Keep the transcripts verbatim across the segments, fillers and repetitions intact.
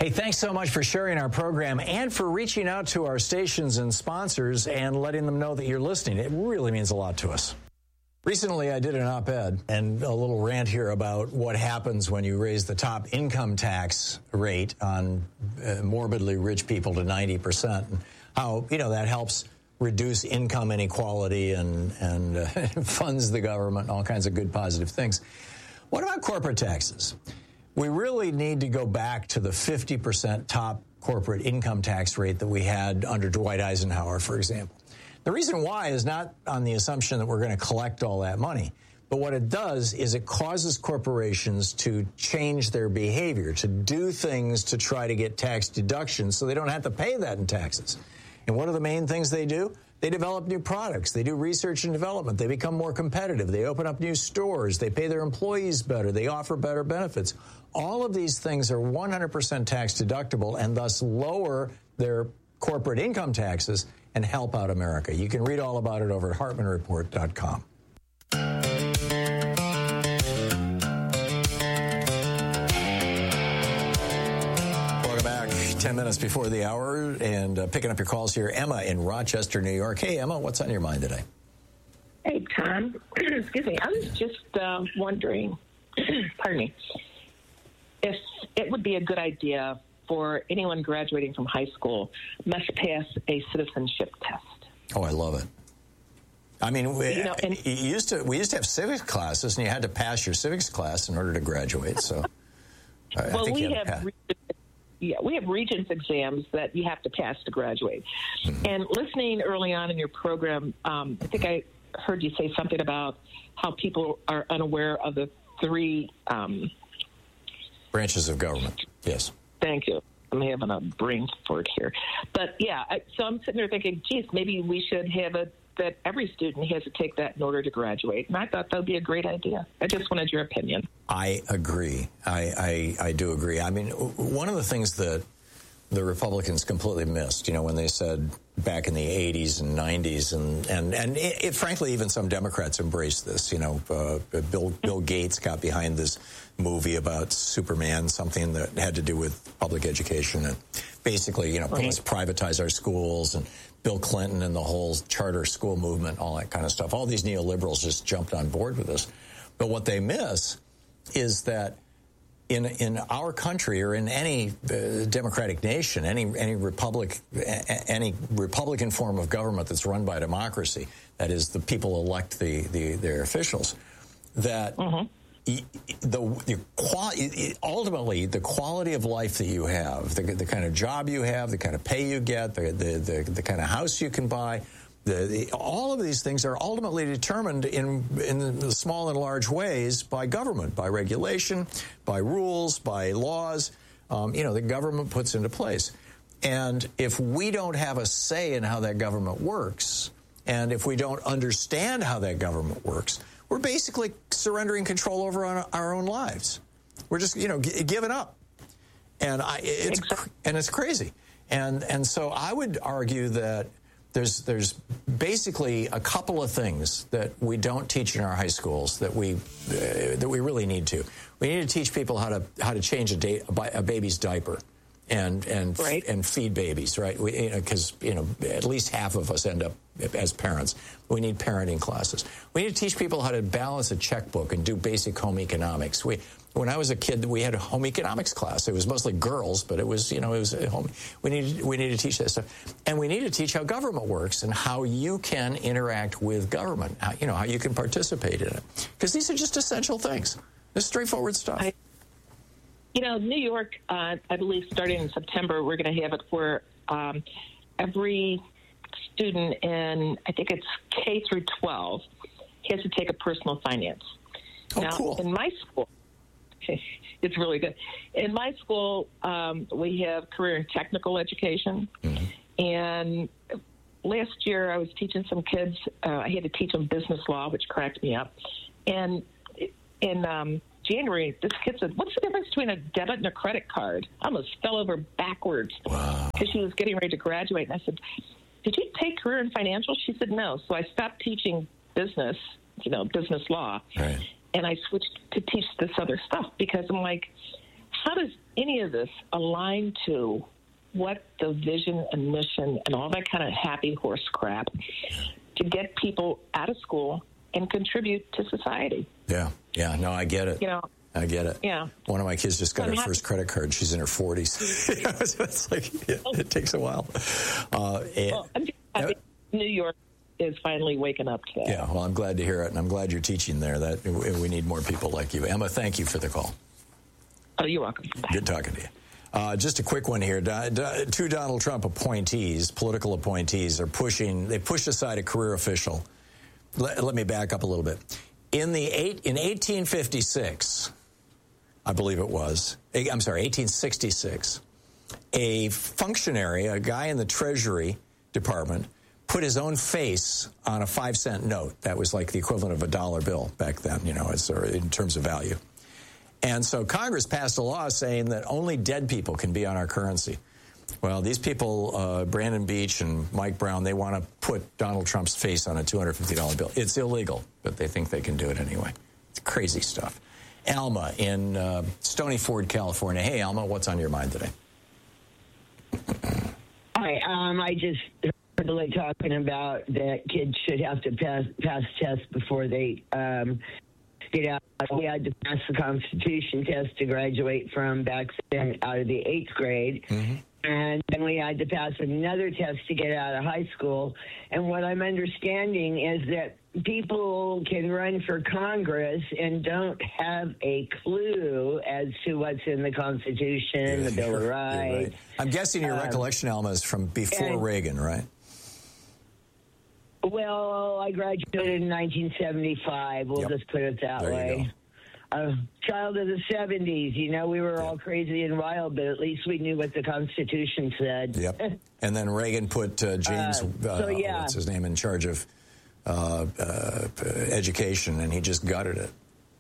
Hey, thanks so much for sharing our program and for reaching out to our stations and sponsors and letting them know that you're listening. It really means a lot to us. Recently, I did an op-ed and a little rant here about what happens when you raise the top income tax rate on uh, morbidly rich people to ninety percent, and how, you know, that helps reduce income inequality and, and uh, funds the government and all kinds of good, positive things. What about corporate taxes? We really need to go back to the fifty percent top corporate income tax rate that we had under Dwight Eisenhower, for example. The reason why is not on the assumption that we're going to collect all that money, but what it does is it causes corporations to change their behavior, to do things to try to get tax deductions so they don't have to pay that in taxes. And what are the main things they do? They develop new products. They do research and development. They become more competitive. They open up new stores. They pay their employees better. They offer better benefits. All of these things are one hundred percent tax deductible and thus lower their corporate income taxes and help out America. You can read all about it over at hartman report dot com. Ten minutes before the hour, and uh, picking up your calls here, Emma in Rochester, New York. Hey, Emma, what's on your mind today? Hey, Tom. Excuse me. I was just uh, wondering, pardon me, if it would be a good idea for anyone graduating from high school must pass a citizenship test. Oh, I love it. I mean, we, you know, and, you used to we used to have civics classes, and you had to pass your civics class in order to graduate. So, I, well, I think we you have. have Re- Yeah, we have Regents exams that you have to pass to graduate. Mm-hmm. And listening early on in your program, um, I think I heard you say something about how people are unaware of the three um, branches of government. Yes. Thank you. I'm having a brain fart here. But, yeah, I, so I'm sitting there thinking, geez, maybe we should have a that every student has to take that in order to graduate. And I thought that would be a great idea. I just wanted your opinion. I agree. I, I, I do agree. I mean, one of the things that the Republicans completely missed, you know, when they said back in the eighties and nineties, and, and, and it, it, frankly, even some Democrats embraced this. You know, uh, Bill, Bill Gates got behind this movie about Superman, something that had to do with public education. And basically, you know, right. let's privatize our schools, and Bill Clinton and the whole charter school movement, all that kind of stuff. All these neoliberals just jumped on board with this. But what they miss is that in in our country, or in any uh, democratic nation, any any republic, any Republican form of government that's run by democracy, that is, the people elect the, the their officials, that mm-hmm. the, the quality, ultimately the quality of life that you have, the, the kind of job you have, the kind of pay you get, the the the, the kind of house you can buy. The, the, all of these things are ultimately determined in in small and large ways by government, by regulation, by rules, by laws. Um, you know, the government puts into place. And if we don't have a say in how that government works, and if we don't understand how that government works, we're basically surrendering control over our, our own lives. We're just, you know, g- giving up. And I, it's exactly. and it's crazy. And and so I would argue that There's there's basically a couple of things that we don't teach in our high schools that we uh, that we really need to. We need to teach people how to how to change a, da- a baby's diaper, and and right. and feed babies, right? Because you, know, you know at least half of us end up as parents. We need parenting classes. We need to teach people how to balance a checkbook and do basic home economics. We. When I was a kid, we had a home economics class. It was mostly girls, but it was, you know, it was at home. We need we need to teach that stuff, and we need to teach how government works and how you can interact with government. How, you know, how you can participate in it, because these are just essential things. This straightforward stuff. I, you know, New York, uh, I believe, starting in September, we're going to have it where um, every student in, I think it's K through twelve, has to take a personal finance. Oh, now, cool. In my school. It's really good. In my school, um, we have career and technical education. Mm-hmm. And last year I was teaching some kids, uh, I had to teach them business law, which cracked me up. And in um, January, this kid said, what's the difference between a debit and a credit card? I almost fell over backwards because she was getting ready to graduate. And I said, did you take career and financial? She said, no. So I stopped teaching business, you know, business law. Right. And I switched to teach this other stuff because I'm like, how does any of this align to what the vision and mission and all that kind of happy horse crap to get people out of school and contribute to society? Yeah, yeah, no, I get it. You know, I get it. Yeah. One of my kids just got I'm her happy. first credit card. She's in her forties. So it's like, it, it takes a while. Uh, and, well, I'm just happy New York is finally waking up to that. Yeah, well, I'm glad to hear it, and I'm glad you're teaching there. That we need more people like you. Emma, thank you for the call. Oh, you're welcome. Bye. Good talking to you. Uh, just a quick one here. Do, do, two Donald Trump appointees, political appointees, are pushing, they pushed aside a career official. Let, let me back up a little bit. In the eight, in eighteen fifty-six, I believe it was, I'm sorry, eighteen sixty-six, a functionary, a guy in the Treasury Department, put his own face on a five cent note. That was like the equivalent of a dollar bill back then, you know, as, or in terms of value. And so Congress passed a law saying that only dead people can be on our currency. Well, these people, uh, Brandon Beach and Mike Brown, they want to put Donald Trump's face on a two hundred fifty dollar bill. It's illegal, but they think they can do it anyway. It's crazy stuff. Alma in uh, Stony Ford, California. Hey, Alma, what's on your mind today? Hi, um, I just heard Billy talking about that kids should have to pass, pass tests before they um, get out. We had to pass the Constitution test to graduate from back then out of the eighth grade. Mm-hmm. And then we had to pass another test to get out of high school. And what I'm understanding is that people can run for Congress and don't have a clue as to what's in the Constitution, yeah, the Bill of Rights. Right. I'm guessing your um, recollection, Alma, is from before and, Reagan, right? Well, I graduated in nineteen seventy-five. We'll yep. just put it that there way. A child of the seventies. You know, we were yep. all crazy and wild, but at least we knew what the Constitution said. Yep. And then Reagan put uh, James, uh, so, yeah. what's his name, in charge of uh, uh, education, and he just gutted it.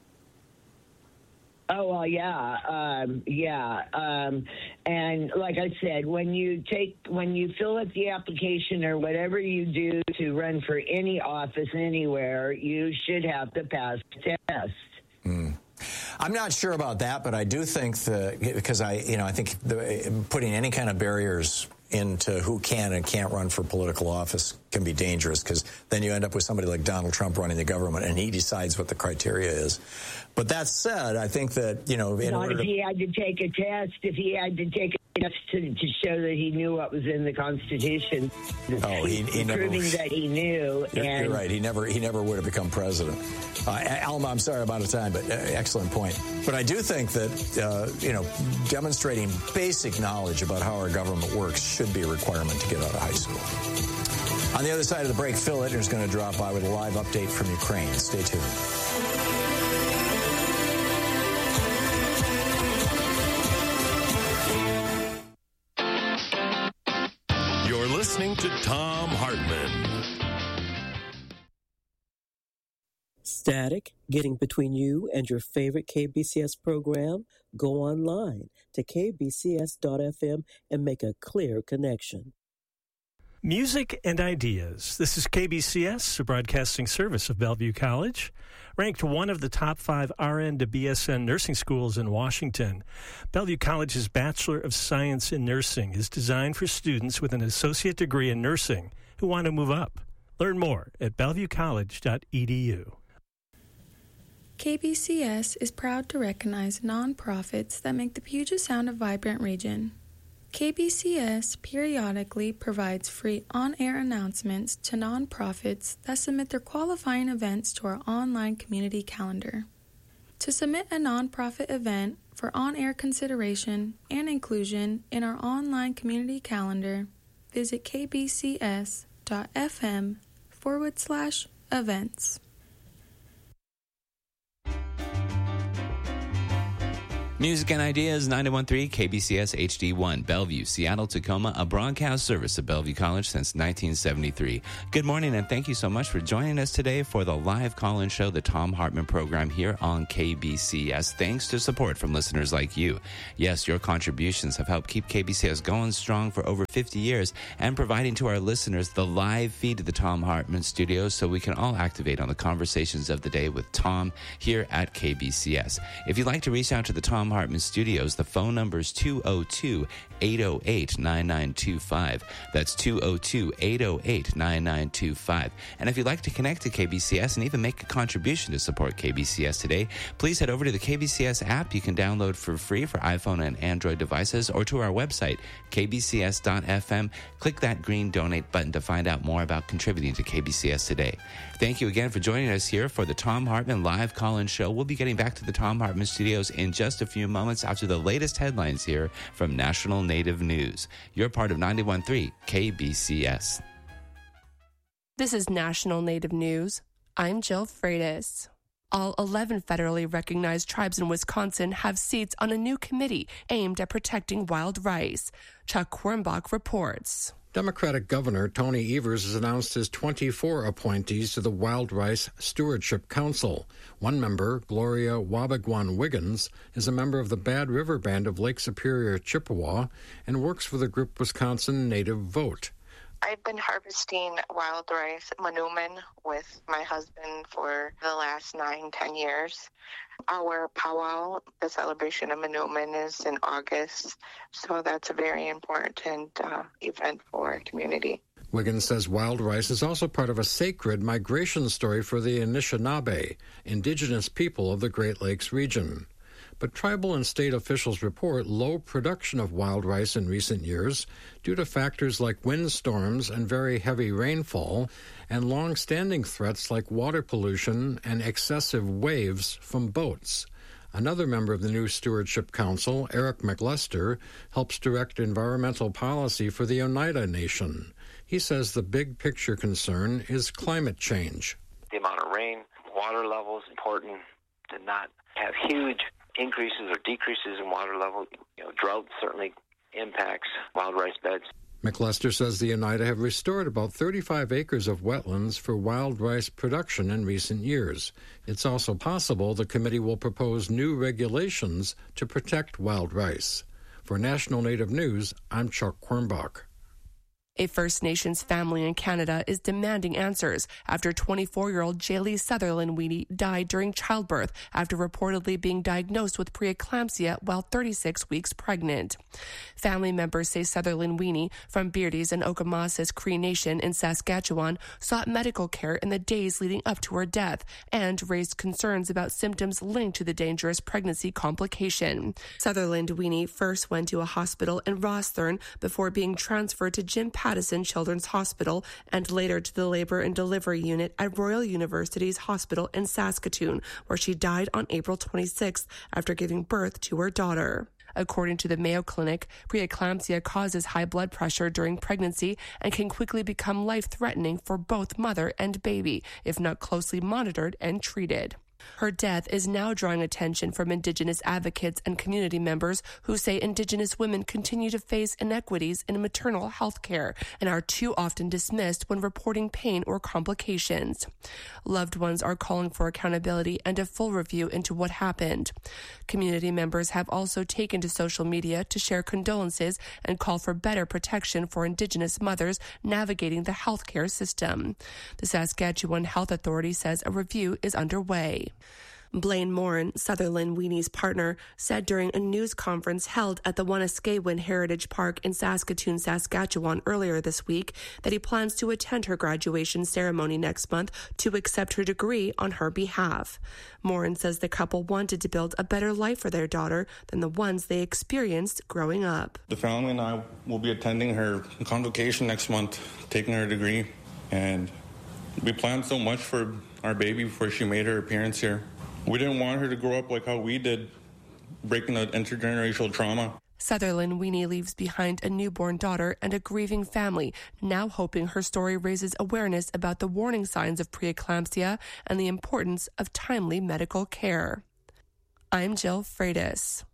Oh, well, yeah, um, yeah. Um, and like I said, when you take, when you fill out the application or whatever you do to run for any office anywhere, you should have to pass the test. Mm. I'm not sure about that, but I do think that, because I, you know, I think the, putting any kind of barriers into who can and can't run for political office can be dangerous, because then you end up with somebody like Donald Trump running the government, and he decides what the criteria is. But that said, I think that, you know, in Not order if to, he had to take a test, if he had to take a test to, to show that he knew what was in the Constitution. Oh, he, he never proving that he knew. You're, and, you're right. He never he never would have become president. Uh, Alma, I'm sorry about the time, but uh, excellent point. But I do think that, uh, you know, demonstrating basic knowledge about how our government works should be a requirement to get out of high school. On the other side of the break, Phil Ittner is going to drop by with a live update from Ukraine. Stay tuned. Listening to Thom Hartmann. Static getting between you and your favorite K B C S program? Go online to k b c s dot f m and make a clear connection. Music and ideas. This is K B C S, a broadcasting service of Bellevue College, ranked one of the top five R N to B S N nursing schools in Washington. Bellevue College's Bachelor of Science in Nursing is designed for students with an associate degree in nursing who want to move up. Learn more at bellevue college dot e d u. K B C S is proud to recognize nonprofits that make the Puget Sound a vibrant region. K B C S periodically provides free on-air announcements to nonprofits that submit their qualifying events to our online community calendar. To submit a nonprofit event for on-air consideration and inclusion in our online community calendar, visit kbcs.fm forward slash events. Music and Ideas, ninety-one point three K B C S H D one, Bellevue, Seattle, Tacoma, a broadcast service of Bellevue College since nineteen seventy-three. Good morning, and thank you so much for joining us today for the live call-in show, the Thom Hartmann program here on K B C S. Thanks to support from listeners like you. Yes, your contributions have helped keep K B C S going strong for over fifty years and providing to our listeners the live feed of the Thom Hartmann studios so we can all activate on the conversations of the day with Tom here at K B C S. If you'd like to reach out to the Thom Thom Hartmann Studios. The phone number is two oh two, eight oh eight, nine nine two five. That's two oh two, eight oh eight, nine nine two five. And if you'd like to connect to K B C S and even make a contribution to support K B C S today, please head over to the K B C S app you can download for free for iPhone and Android devices, or to our website, k b c s dot f m. Click that green donate button to find out more about contributing to K B C S today. Thank you again for joining us here for the Thom Hartmann Live Call-In Show. We'll be getting back to the Thom Hartmann Studios in just a few moments after the latest headlines here from National Native News. You're part of ninety-one point three K B C S. This is National Native News. I'm Jill Freitas. All eleven federally recognized tribes in Wisconsin have seats on a new committee aimed at protecting wild rice. Chuck Quirmbach reports. Democratic Governor Tony Evers has announced his twenty-four appointees to the Wild Rice Stewardship Council. One member, Gloria Wabagwan Wiggins, is a member of the Bad River Band of Lake Superior, Chippewa, and works for the group Wisconsin Native Vote. I've been harvesting wild rice, Manoomin, with my husband for the last nine, ten years. Our powwow, the celebration of Manoomin, is in August, so that's a very important uh, event for our community. Wiggins says wild rice is also part of a sacred migration story for the Anishinaabe, indigenous people of the Great Lakes region. But tribal and state officials report low production of wild rice in recent years due to factors like windstorms and very heavy rainfall, and long-standing threats like water pollution and excessive waves from boats. Another member of the new Stewardship Council, Eric McLester, helps direct environmental policy for the Oneida Nation. He says the big picture concern is climate change. The amount of rain, water level is important to not have huge increases or decreases in water level. You know, drought certainly impacts wild rice beds. McLester says the Oneida have restored about thirty-five acres of wetlands for wild rice production in recent years. It's also possible the committee will propose new regulations to protect wild rice. For National Native News, I'm Chuck Quirmbach. A First Nations family in Canada is demanding answers after twenty-four-year-old Jaylee Sutherland Weenie died during childbirth after reportedly being diagnosed with preeclampsia while thirty-six weeks pregnant. Family members say Sutherland Weenie from Beardy's and Okamasas Cree Nation in Saskatchewan sought medical care in the days leading up to her death and raised concerns about symptoms linked to the dangerous pregnancy complication. Sutherland Weenie first went to a hospital in Rosthern before being transferred to Jim Pattison Children's Hospital and later to the Labor and Delivery Unit at Royal University's Hospital in Saskatoon, where she died on April twenty-sixth after giving birth to her daughter. According to the Mayo Clinic, preeclampsia causes high blood pressure during pregnancy and can quickly become life-threatening for both mother and baby if not closely monitored and treated. Her death is now drawing attention from Indigenous advocates and community members who say Indigenous women continue to face inequities in maternal health care and are too often dismissed when reporting pain or complications. Loved ones are calling for accountability and a full review into what happened. Community members have also taken to social media to share condolences and call for better protection for Indigenous mothers navigating the healthcare system. The Saskatchewan Health Authority says a review is underway. Blaine Morin, Sutherland Weenie's partner, said during a news conference held at the Wanuskewin Heritage Park in Saskatoon, Saskatchewan earlier this week that he plans to attend her graduation ceremony next month to accept her degree on her behalf. Morin says the couple wanted to build a better life for their daughter than the ones they experienced growing up. The family and I will be attending her convocation next month, taking her degree, and we planned so much for our baby before she made her appearance here. We didn't want her to grow up like how we did, breaking the intergenerational trauma. Sutherland Weenie leaves behind a newborn daughter and a grieving family, now hoping her story raises awareness about the warning signs of preeclampsia and the importance of timely medical care. I'm Jill Freitas.